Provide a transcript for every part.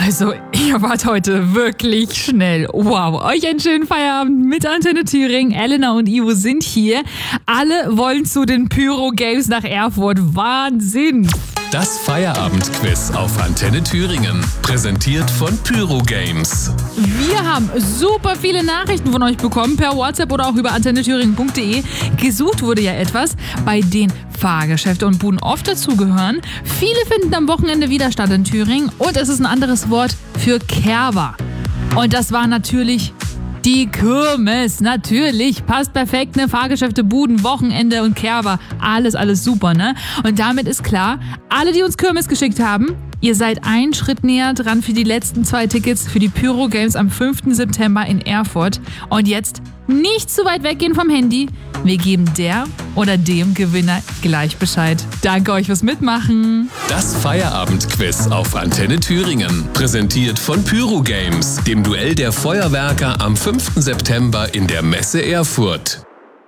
Also, ihr wart heute wirklich schnell. Wow, euch einen schönen Feierabend mit Antenne Thüringen. Elena und Ivo sind hier. Alle wollen zu den Pyro Games nach Erfurt. Wahnsinn! Das Feierabendquiz auf Antenne Thüringen. Präsentiert von Pyro Games. Wir haben super viele Nachrichten von euch bekommen, per WhatsApp oder auch über antennethüringen.de. Gesucht wurde ja etwas, bei denen Fahrgeschäfte und Buden oft dazugehören. Viele finden am Wochenende Widerstand in Thüringen und es ist ein anderes Wort für Kerber. Und das war natürlich die Kirmes. Natürlich, passt perfekt, ne? Fahrgeschäfte, Buden, Wochenende und Kerber. Alles super, ne? Und damit ist klar, alle, die uns Kirmes geschickt haben, ihr seid einen Schritt näher dran für die letzten 2 Tickets für die Pyro Games am 5. September in Erfurt. Und jetzt nicht zu weit weggehen vom Handy. Wir geben der oder dem Gewinner gleich Bescheid. Danke euch fürs Mitmachen. Das Feierabendquiz auf Antenne Thüringen. Präsentiert von Pyro Games, dem Duell der Feuerwerker am 5. September in der Messe Erfurt.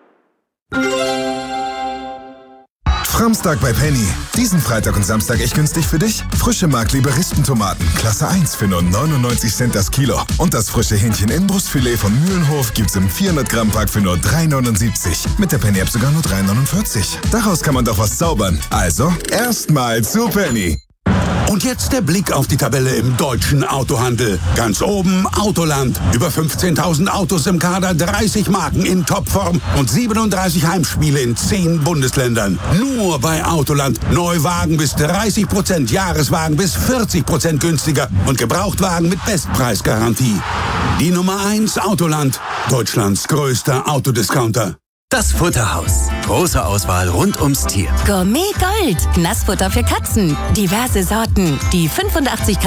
Framstag bei Penny. Diesen Freitag und Samstag echt günstig für dich. Frische Mark-Liberistentomaten, Klasse 1 für nur 99 Cent das Kilo. Und das frische Hähnchen-Innenbrustfilet von Mühlenhof gibt's im 400-Gramm-Pack für nur 3,79. Mit der Penny-App sogar nur 3,49. Daraus kann man doch was zaubern. Also, erstmal zu Penny. Und jetzt der Blick auf die Tabelle im deutschen Autohandel. Ganz oben Autoland. Über 15.000 Autos im Kader, 30 Marken in Topform und 37 Heimspiele in 10 Bundesländern. Nur bei Autoland. Neuwagen bis 30%, Jahreswagen bis 40% günstiger und Gebrauchtwagen mit Bestpreisgarantie. Die Nummer 1 Autoland. Deutschlands größter Autodiscounter. Das Futterhaus. Große Auswahl rund ums Tier. Gourmet Gold. Nassfutter für Katzen. Diverse Sorten. Die 85